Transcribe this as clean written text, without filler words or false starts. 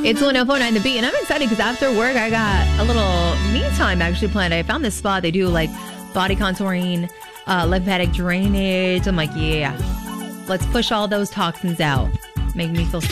It's 104.9 The Beat, and I'm excited because after work, I got a little me time actually planned. I found this spot. They do like body contouring, lymphatic drainage. I'm like, yeah, let's push all those toxins out. Make me feel